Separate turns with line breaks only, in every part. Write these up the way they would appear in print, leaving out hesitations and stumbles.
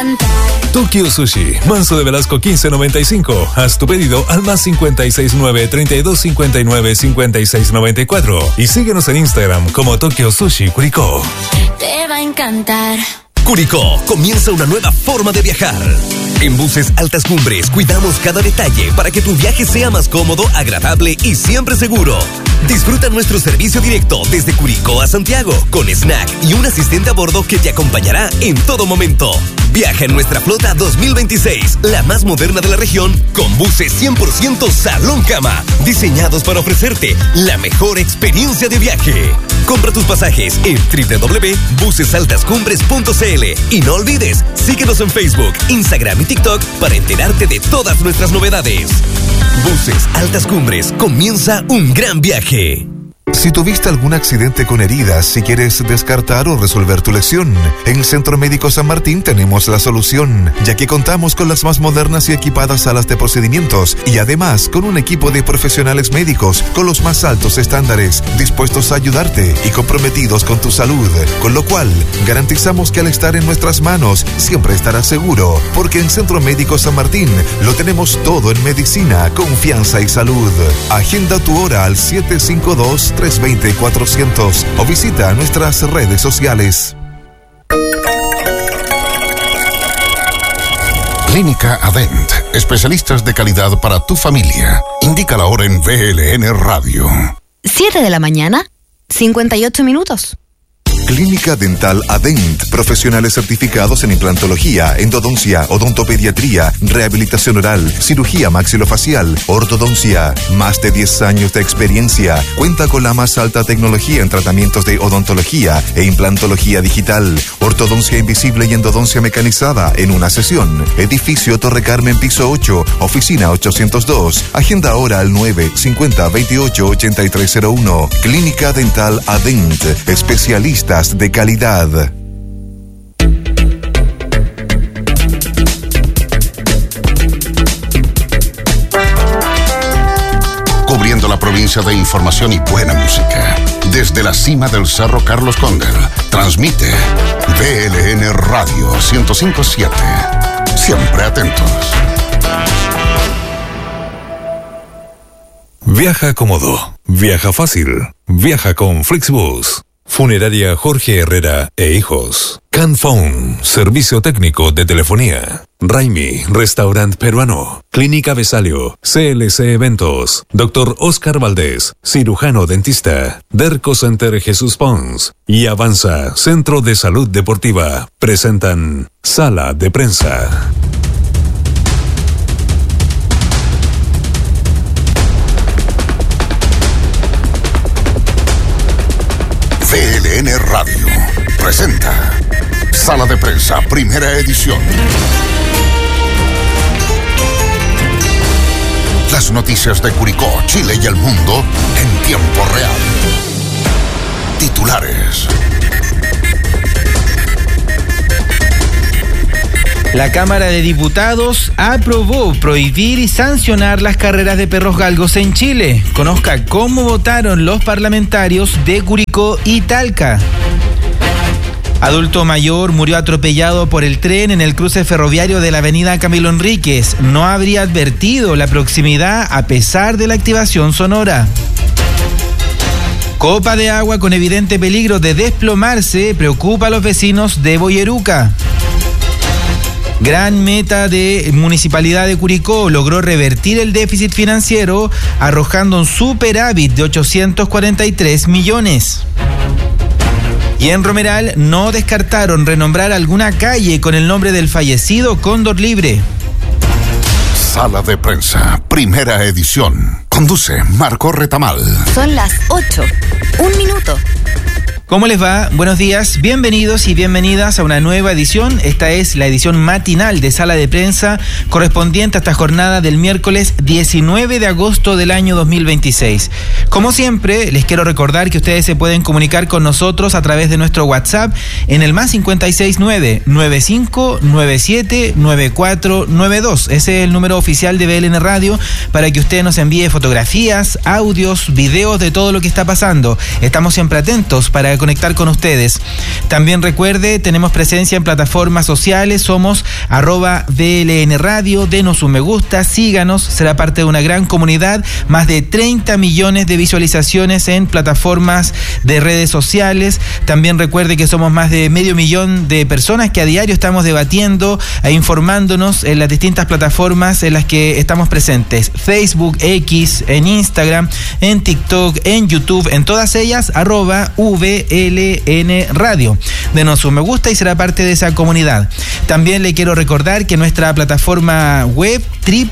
Tokyo Sushi, Manso de Velasco 1595. Haz tu pedido al más 569-3259-5694. Y síguenos en Instagram como Tokyo Sushi Curicó.
Te va a encantar.
Curicó, comienza una nueva forma de viajar. En Buses Altas Cumbres cuidamos cada detalle para que tu viaje sea más cómodo, agradable y siempre seguro. Disfruta nuestro servicio directo desde Curicó a Santiago, con snack y un asistente a bordo que te acompañará en todo momento. Viaja en nuestra flota 2026, la más moderna de la región, con buses 100% salón cama, diseñados para ofrecerte la mejor experiencia de viaje. Compra tus pasajes en www.busesaltascumbres.cl y no olvides, síguenos en Facebook, Instagram y TikTok para enterarte de todas nuestras novedades. Buses Altas Cumbres, comienza un gran viaje.
Si tuviste algún accidente con heridas, si quieres descartar o resolver tu lesión, en Centro Médico San Martín tenemos la solución, ya que contamos con las más modernas y equipadas salas de procedimientos y además con un equipo de profesionales médicos con los más altos estándares, dispuestos a ayudarte y comprometidos con tu salud, con lo cual garantizamos que al estar en nuestras manos siempre estarás seguro, porque en Centro Médico San Martín lo tenemos todo en medicina, confianza y salud. Agenda tu hora al 752-320-400 o visita nuestras redes sociales.
Clínica Adent, especialistas de calidad para tu familia. Indica la hora en VLN Radio.
7 de la mañana, 58 minutos.
Clínica Dental Adent, profesionales certificados en implantología, endodoncia, odontopediatría, rehabilitación oral, cirugía maxilofacial, ortodoncia. Más de 10 años de experiencia. Cuenta con la más alta tecnología en tratamientos de odontología e implantología digital, ortodoncia invisible y endodoncia mecanizada en una sesión. Edificio Torre Carmen, piso 8, oficina 802. Agenda ahora al 950-28-8301. Clínica Dental Adent, especialistas de calidad.
Cubriendo la provincia de información y buena música. Desde la cima del Cerro Carlos Condel, transmite VLN Radio 105.7. Siempre atentos.
Viaja cómodo, viaja fácil, viaja con Flixbus. Funeraria Jorge Herrera e Hijos. Canphone, servicio técnico de telefonía. Raimi, restaurante peruano. Clínica Besalio, CLC Eventos. Dr. Oscar Valdés, cirujano dentista. Derco Center Jesús Pons y Avanza, Centro de Salud Deportiva. Presentan Sala de Prensa.
VLN Radio presenta Sala de Prensa, primera edición. Las noticias de Curicó, Chile y el mundo en tiempo real. Titulares.
La Cámara de Diputados aprobó prohibir y sancionar las carreras de perros galgos en Chile. Conozca cómo votaron los parlamentarios de Curicó y Talca. Adulto mayor murió atropellado por el tren en el cruce ferroviario de la avenida Camilo Enríquez. No habría advertido la proximidad a pesar de la activación sonora. Copa de agua con evidente peligro de desplomarse preocupa a los vecinos de Boyeruca. Gran meta de Municipalidad de Curicó, logró revertir el déficit financiero arrojando un superávit de 843 millones. Y en Romeral no descartaron renombrar alguna calle con el nombre del fallecido Cóndor Libre.
Sala de Prensa, primera edición. Conduce Marco Retamal.
Son las 8. 1 minuto.
¿Cómo les va? Buenos días, bienvenidos y bienvenidas a una nueva edición. Esta es la edición matinal de Sala de Prensa correspondiente a esta jornada del miércoles 19 de agosto del año 2026. Como siempre, les quiero recordar que ustedes se pueden comunicar con nosotros a través de nuestro WhatsApp en el más 569-9597-9492. Ese es el número oficial de VLN Radio para que usted nos envíe fotografías, audios, videos de todo lo que está pasando. Estamos siempre atentos para conectar con ustedes. También recuerde, tenemos presencia en plataformas sociales, somos @VLN Radio, denos un me gusta, síganos, será parte de una gran comunidad, más de 30 millones de visualizaciones en plataformas de redes sociales. También recuerde que somos más de 500.000 de personas que a diario estamos debatiendo e informándonos en las distintas plataformas en las que estamos presentes: Facebook, X, en Instagram, en TikTok, en YouTube, en todas ellas @VLN Radio. Denos un me gusta y será parte de esa comunidad. También le quiero recordar que nuestra plataforma web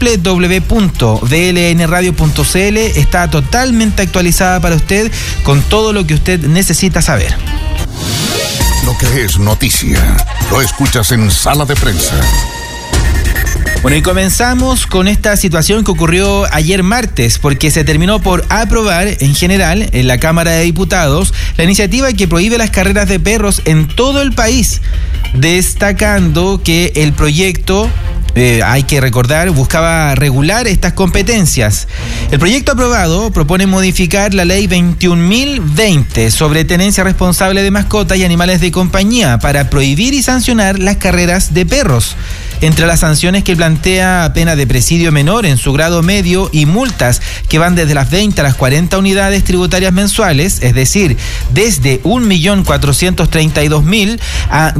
www.vlnradio.cl está totalmente actualizada para usted con todo lo que usted necesita saber.
Lo que es noticia, lo escuchas en Sala de Prensa.
Bueno, y comenzamos con esta situación que ocurrió ayer martes, porque se terminó por aprobar en general en la Cámara de Diputados la iniciativa que prohíbe las carreras de perros en todo el país, destacando que el proyecto, hay que recordar, buscaba regular estas competencias. El proyecto aprobado propone modificar la ley 21.020 sobre tenencia responsable de mascotas y animales de compañía para prohibir y sancionar las carreras de perros. Entre las sanciones que plantea, pena de presidio menor en su grado medio y multas que van desde las 20 a las 40 unidades tributarias mensuales, es decir, desde 1.432.000 a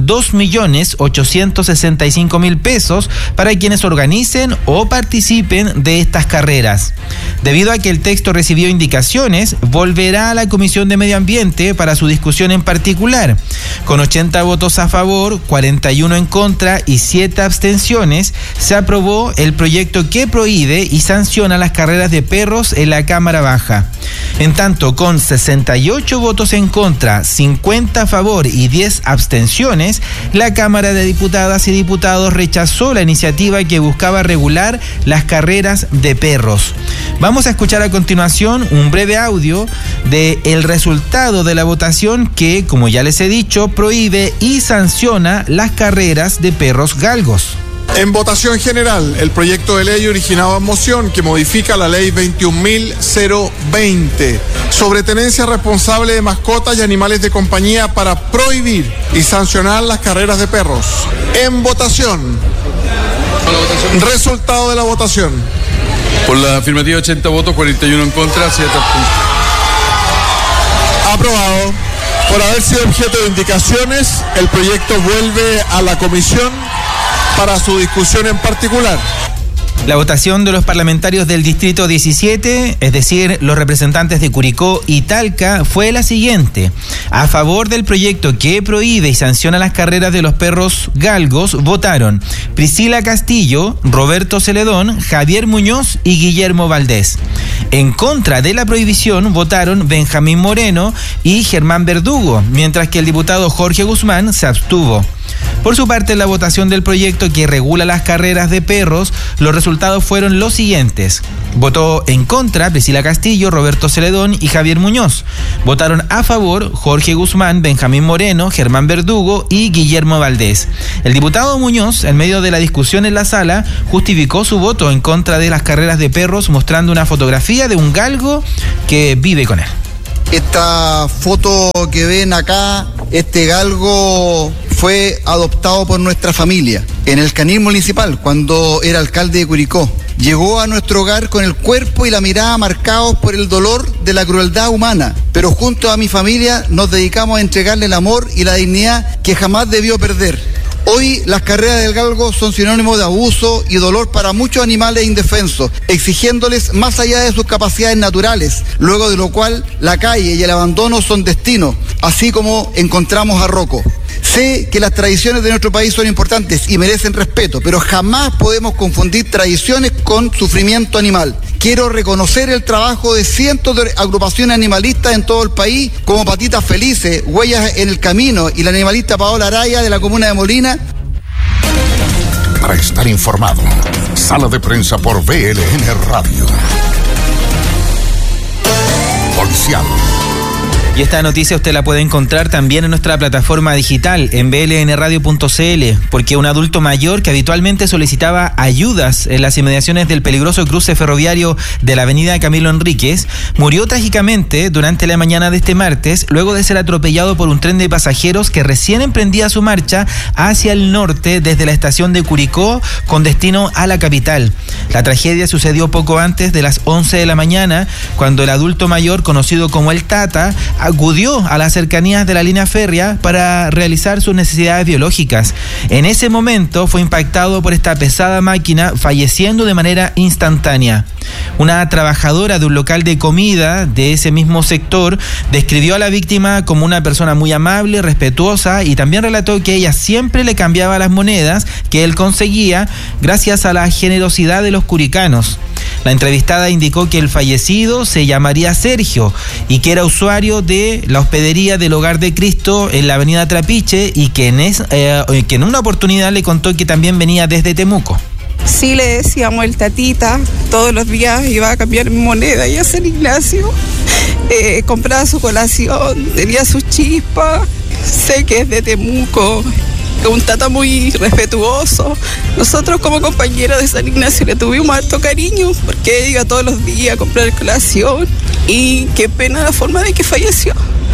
2.865.000 pesos para quienes organicen o participen de estas carreras. Debido a que el texto recibió indicaciones, volverá a la Comisión de Medio Ambiente para su discusión en particular. Con 80 votos a favor, 41 en contra y 7 abstenciones, se aprobó el proyecto que prohíbe y sanciona las carreras de perros en la Cámara Baja. En tanto, con 68 votos en contra, 50 a favor y 10 abstenciones, la Cámara de Diputadas y Diputados rechazó la iniciativa que buscaba regular las carreras de perros. Vamos a escuchar a continuación un breve audio del resultado de la votación que, como ya les he dicho, prohíbe y sanciona las carreras de perros galgos.
En votación general, el proyecto de ley originaba moción que modifica la ley 21.020 sobre tenencia responsable de mascotas y animales de compañía para prohibir y sancionar las carreras de perros. En votación. Resultado de la votación.
Por la afirmativa 80 votos, 41 en contra, 7 abstenciones.
Aprobado. Por haber sido objeto de indicaciones, el proyecto vuelve a la comisión para su discusión en particular.
La votación de los parlamentarios del Distrito 17, es decir, los representantes de Curicó y Talca, fue la siguiente. A favor del proyecto que prohíbe y sanciona las carreras de los perros galgos, votaron Priscila Castillo, Roberto Celedón, Javier Muñoz y Guillermo Valdés. En contra de la prohibición votaron Benjamín Moreno y Germán Verdugo, mientras que el diputado Jorge Guzmán se abstuvo. Por su parte, en la votación del proyecto que regula las carreras de perros, los resultados fueron los siguientes. Votó en contra Priscila Castillo, Roberto Celedón y Javier Muñoz. Votaron a favor Jorge Guzmán, Benjamín Moreno, Germán Verdugo y Guillermo Valdés. El diputado Muñoz, en medio de la discusión en la sala, justificó su voto en contra de las carreras de perros mostrando una fotografía de un galgo que vive con él.
Esta foto que ven acá, este galgo fue adoptado por nuestra familia en el Canil Municipal cuando era alcalde de Curicó. Llegó a nuestro hogar con el cuerpo y la mirada marcados por el dolor de la crueldad humana, pero junto a mi familia nos dedicamos a entregarle el amor y la dignidad que jamás debió perder. Hoy las carreras del galgo son sinónimo de abuso y dolor para muchos animales indefensos, exigiéndoles más allá de sus capacidades naturales, luego de lo cual la calle y el abandono son destino, así como encontramos a Rocco. Sé que las tradiciones de nuestro país son importantes y merecen respeto, pero jamás podemos confundir tradiciones con sufrimiento animal. Quiero reconocer el trabajo de cientos de agrupaciones animalistas en todo el país, como Patitas Felices, Huellas en el Camino y la animalista Paola Araya de la comuna de Molina.
Para estar informado, Sala de Prensa por VLN Radio. Policial.
Y esta noticia usted la puede encontrar también en nuestra plataforma digital, en blnradio.cl, porque un adulto mayor que habitualmente solicitaba ayudas en las inmediaciones del peligroso cruce ferroviario de la avenida Camilo Enríquez murió trágicamente durante la mañana de este martes, luego de ser atropellado por un tren de pasajeros que recién emprendía su marcha hacia el norte desde la estación de Curicó con destino a la capital. La tragedia sucedió poco antes de las 11 de la mañana, cuando el adulto mayor, conocido como el Tata, acudió a las cercanías de la línea férrea para realizar sus necesidades biológicas. En ese momento fue impactado por esta pesada máquina, falleciendo de manera instantánea. Una trabajadora de un local de comida de ese mismo sector describió a la víctima como una persona muy amable, respetuosa, y también relató que ella siempre le cambiaba las monedas que él conseguía gracias a la generosidad de los curicanos. La entrevistada indicó que el fallecido se llamaría Sergio y que era usuario de la hospedería del Hogar de Cristo en la avenida Trapiche, y que en una oportunidad le contó que también venía desde Temuco.
Sí, le decíamos el Tatita, todos los días iba a cambiar mi moneda y a San Ignacio, compraba su colación, tenía sus chispas, sé que es de Temuco, un Tata muy respetuoso. Nosotros como compañeros de San Ignacio le tuvimos harto cariño porque iba todos los días a comprar colación, y qué pena la forma de que falleció.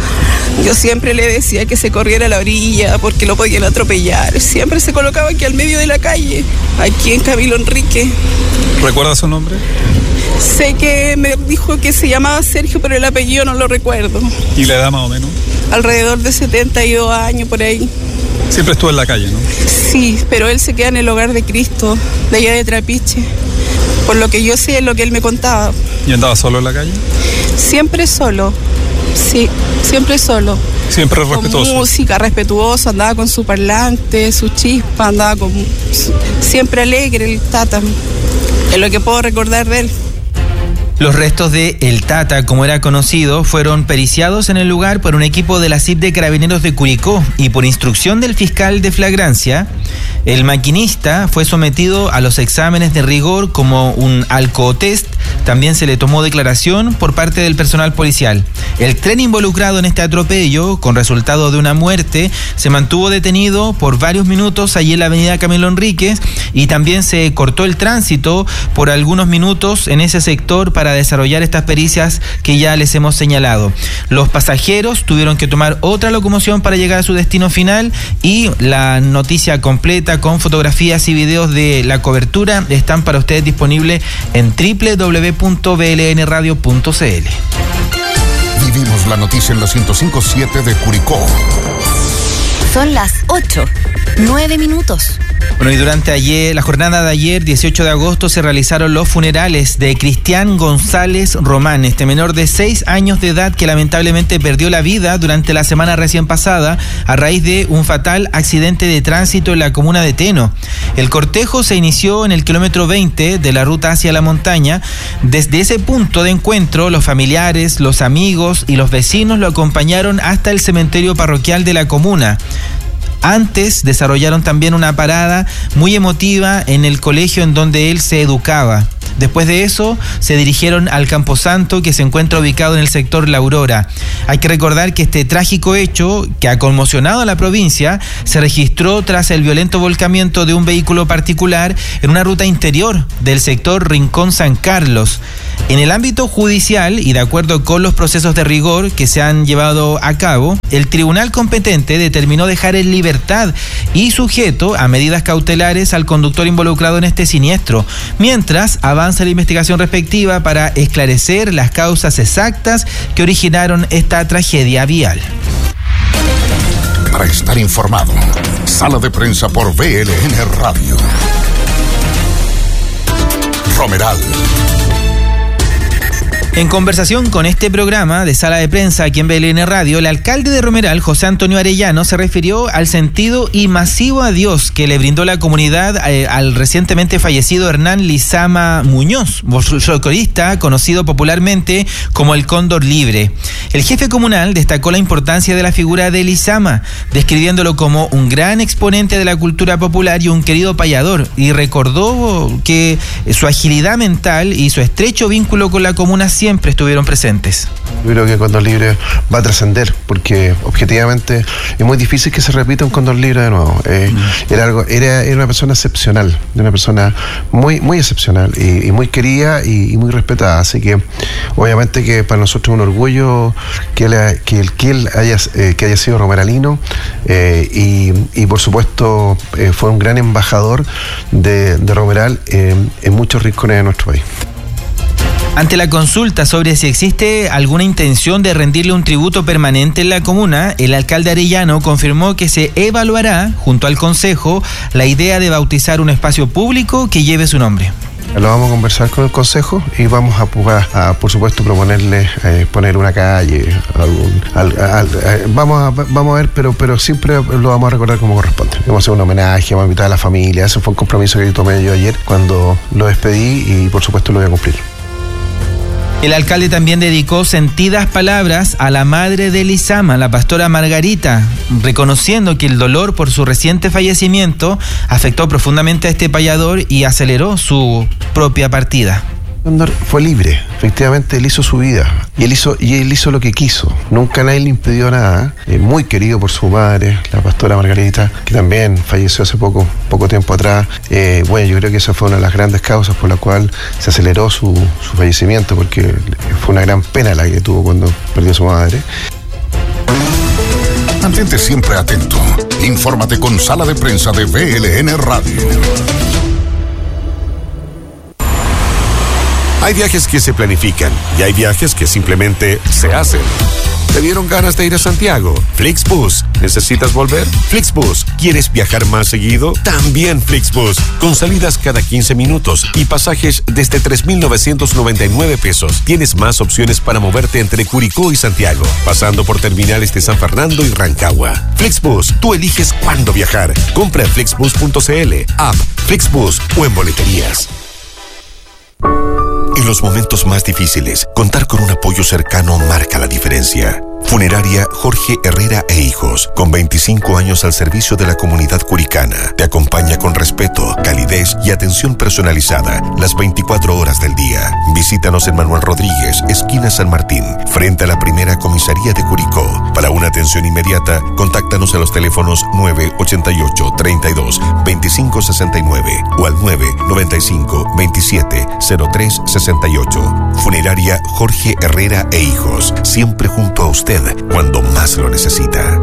Yo siempre le decía que se corriera a la orilla porque lo podían atropellar. Siempre se colocaba aquí al medio de la calle, aquí en Camilo Enríquez.
¿Recuerda su nombre?
Sé que me dijo que se llamaba Sergio, pero el apellido no lo recuerdo.
¿Y la edad más o menos?
Alrededor de 72 años, por ahí.
Siempre estuvo en la calle, ¿no?
Sí, pero él se queda en el Hogar de Cristo, de allá de Trapiche. Por lo que yo sé, es lo que él me contaba.
¿Y andaba solo en la calle?
Siempre solo. Sí, siempre solo.
Siempre respetuoso.
Con música, respetuoso, andaba con su parlante, su chispa, andaba con... Siempre alegre el Tata. Es lo que puedo recordar de él.
Los restos de El Tata, como era conocido, fueron periciados en el lugar por un equipo de la CIP de Carabineros de Curicó, y por instrucción del fiscal de flagrancia, el maquinista fue sometido a los exámenes de rigor como un alcotest. También se le tomó declaración por parte del personal policial. El tren involucrado en este atropello, con resultado de una muerte, se mantuvo detenido por varios minutos allí en la avenida Camilo Enríquez, y también se cortó el tránsito por algunos minutos en ese sector para desarrollar estas pericias que ya les hemos señalado. Los pasajeros tuvieron que tomar otra locomoción para llegar a su destino final, y la noticia completa con fotografías y videos de la cobertura están para ustedes disponibles en www.blnradio.cl.
Vivimos la noticia en la 105.7 de Curicó.
Son las 8:09.
Bueno, y durante la jornada de ayer, 18 de agosto, se realizaron los funerales de Cristian González Román, este menor de 6 años de edad que lamentablemente perdió la vida durante la semana recién pasada a raíz de un fatal accidente de tránsito en la comuna de Teno. El cortejo se inició en el kilómetro 20 de la ruta hacia la montaña. Desde ese punto de encuentro, los familiares, los amigos y los vecinos lo acompañaron hasta el cementerio parroquial de la comuna. Antes desarrollaron también una parada muy emotiva en el colegio en donde él se educaba. Después de eso, se dirigieron al Camposanto, que se encuentra ubicado en el sector La Aurora. Hay que recordar que este trágico hecho, que ha conmocionado a la provincia, se registró tras el violento volcamiento de un vehículo particular en una ruta interior del sector Rincón San Carlos. En el ámbito judicial, y de acuerdo con los procesos de rigor que se han llevado a cabo, el tribunal competente determinó dejar en libertad y sujeto a medidas cautelares al conductor involucrado en este siniestro, mientras avanza la investigación respectiva para esclarecer las causas exactas que originaron esta tragedia vial.
Para estar informado, Sala de Prensa por BLN Radio. Romeral.
En conversación con este programa de Sala de Prensa aquí en BLN Radio, el alcalde de Romeral, José Antonio Arellano, se refirió al sentido y masivo adiós que le brindó la comunidad al recientemente fallecido Hernán Lizama Muñoz, folclorista conocido popularmente como el Cóndor Libre. El jefe comunal destacó la importancia de la figura de Lizama, describiéndolo como un gran exponente de la cultura popular y un querido payador, y recordó que su agilidad mental y su estrecho vínculo con la comuna siempre siempre estuvieron presentes.
Yo creo que Cóndor Libre va a trascender, porque objetivamente es muy difícil que se repita un Cóndor Libre de nuevo. Era una persona excepcional, una persona muy, muy excepcional y muy querida y muy respetada. Así que obviamente que para nosotros es un orgullo que él haya sido romeralino y por supuesto fue un gran embajador de Romeral en muchos rincones de nuestro país.
Ante la consulta sobre si existe alguna intención de rendirle un tributo permanente en la comuna, el alcalde Arellano confirmó que se evaluará, junto al Consejo, la idea de bautizar un espacio público que lleve su nombre.
Lo vamos a conversar con el Consejo y vamos a por supuesto, proponerle poner una calle, vamos a ver, pero siempre lo vamos a recordar como corresponde. Vamos a hacer un homenaje, vamos a invitar a la familia. Ese fue un compromiso que tomé yo ayer cuando lo despedí y por supuesto lo voy a cumplir.
El alcalde también dedicó sentidas palabras a la madre de Lizama, la pastora Margarita, reconociendo que el dolor por su reciente fallecimiento afectó profundamente a este payador y aceleró su propia partida.
Cóndor fue libre, efectivamente él hizo su vida y él hizo lo que quiso, nunca nadie le impidió nada. Muy querido por su madre, la pastora Margarita, que también falleció hace poco tiempo atrás. Bueno, yo creo que esa fue una de las grandes causas por la cual se aceleró su fallecimiento, porque fue una gran pena la que tuvo cuando perdió a su madre.
Mantente siempre atento. Infórmate con Sala de Prensa de VLN Radio.
Hay viajes que se planifican y hay viajes que simplemente se hacen. ¿Te dieron ganas de ir a Santiago? Flixbus. ¿Necesitas volver? Flixbus. ¿Quieres viajar más seguido? También Flixbus. Con salidas cada 15 minutos y pasajes desde 3,999 pesos. Tienes más opciones para moverte entre Curicó y Santiago, pasando por terminales de San Fernando y Rancagua. Flixbus. Tú eliges cuándo viajar. Compra en flixbus.cl, app, Flixbus o en boleterías. En los momentos más difíciles, contar con un apoyo cercano marca la diferencia. Funeraria Jorge Herrera e Hijos, con 25 años al servicio de la comunidad curicana, te acompaña con respeto, calidez y atención personalizada las 24 horas del día. Visítanos en Manuel Rodríguez, esquina San Martín, frente a la primera comisaría de Curicó. Para una atención inmediata, contáctanos a los teléfonos 988 32 25 69 o al 995 27 03 68. Funeraria Jorge Herrera e Hijos, siempre junto a usted cuando más lo necesita.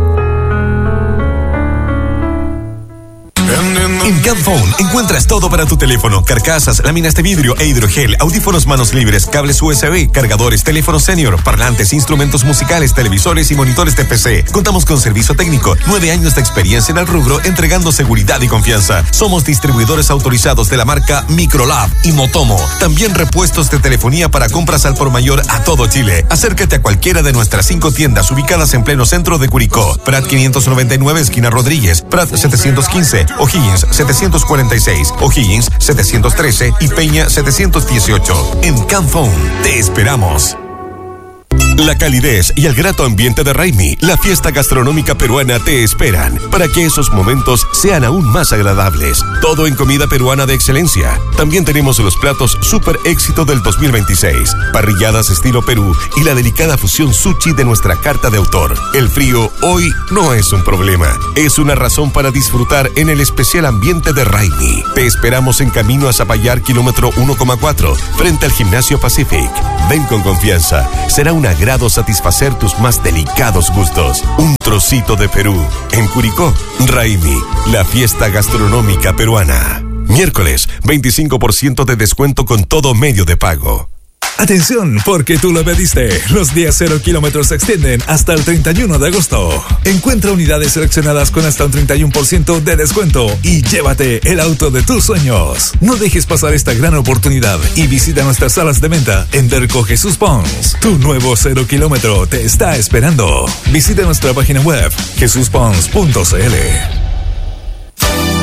En Camphone encuentras todo para tu teléfono: carcasas, láminas de vidrio e hidrogel, audífonos manos libres, cables USB, cargadores, teléfonos senior, parlantes, instrumentos musicales, televisores y monitores de PC. Contamos con servicio técnico, 9 años de experiencia en el rubro, entregando seguridad y confianza. Somos distribuidores autorizados de la marca Microlab y Motomo. También repuestos de telefonía para compras al por mayor a todo Chile. Acércate a cualquiera de nuestras 5 tiendas ubicadas en pleno centro de Curicó: Prat 599, esquina Rodríguez; Prat 715, O'Higgins 746, O'Higgins 713 y Peña 718. En Camphone te esperamos. La calidez y el grato ambiente de Raimi, la fiesta gastronómica peruana, te esperan para que esos momentos sean aún más agradables. Todo en comida peruana de excelencia. También tenemos los platos super éxito del 2026, parrilladas estilo Perú y la delicada fusión sushi de nuestra carta de autor. El frío hoy no es un problema, es una razón para disfrutar en el especial ambiente de Raimi. Te esperamos en camino a Zapallar, kilómetro 1,4, frente al Gimnasio Pacific. Ven con confianza, será un agrado satisfacer tus más delicados gustos. Un trocito de Perú. En Curicó, Raimi, la fiesta gastronómica peruana. Miércoles, 25% de descuento con todo medio de pago.
Atención, porque tú lo pediste. Los días 0 kilómetros se extienden hasta el 31 de agosto. Encuentra unidades seleccionadas con hasta un 31% de descuento y llévate el auto de tus sueños. No dejes pasar esta gran oportunidad y visita nuestras salas de venta en Derco Jesús Pons. Tu nuevo 0 kilómetro te está esperando. Visita nuestra página web jesuspons.cl.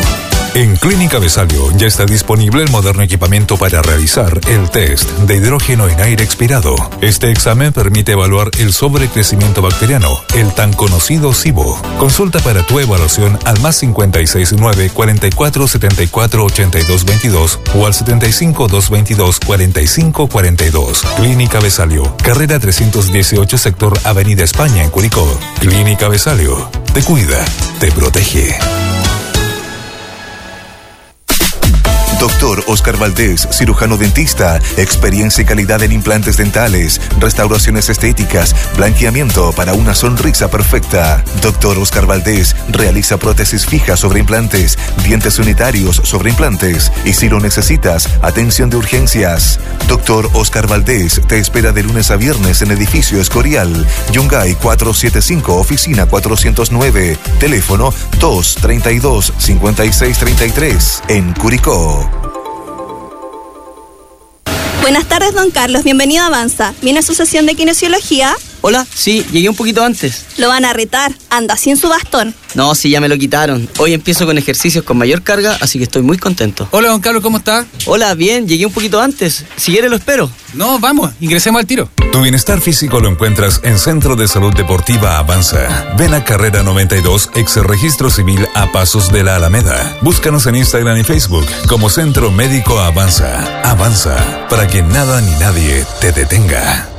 En Clínica Besalio ya está disponible el moderno equipamiento para realizar el test de hidrógeno en aire expirado. Este examen permite evaluar el sobrecrecimiento bacteriano, el tan conocido SIBO. Consulta para tu evaluación al +569 44 74 82 22 o al 75 222 45 42. Clínica Besalio, carrera 318, sector Avenida España, en Curicó. Clínica Besalio, te cuida, te protege.
Doctor Oscar Valdés, cirujano dentista, experiencia y calidad en implantes dentales, restauraciones estéticas, blanqueamiento para una sonrisa perfecta. Doctor Oscar Valdés realiza prótesis fijas sobre implantes, dientes unitarios sobre implantes y si lo necesitas, atención de urgencias. Doctor Oscar Valdés te espera de lunes a viernes en edificio Escorial, Yungay 475, oficina 409, teléfono 232-5633 en Curicó.
Buenas tardes, don Carlos. Bienvenido a Avanza. ¿Viene a su sesión de kinesiología?
Hola, sí, llegué un poquito antes.
Lo van a retar. Anda sin su bastón.
No, sí, ya me lo quitaron. Hoy empiezo con ejercicios con mayor carga, así que estoy muy contento.
Hola, don Carlos, ¿cómo está?
Hola, bien, llegué un poquito antes. Si quiere lo espero.
No, vamos, ingresemos al tiro.
Tu bienestar físico lo encuentras en Centro de Salud Deportiva Avanza. Ven a Carrera 92, ex Registro Civil a Pasos de la Alameda. Búscanos en Instagram y Facebook como Centro Médico Avanza. Avanza, para que nada ni nadie te detenga.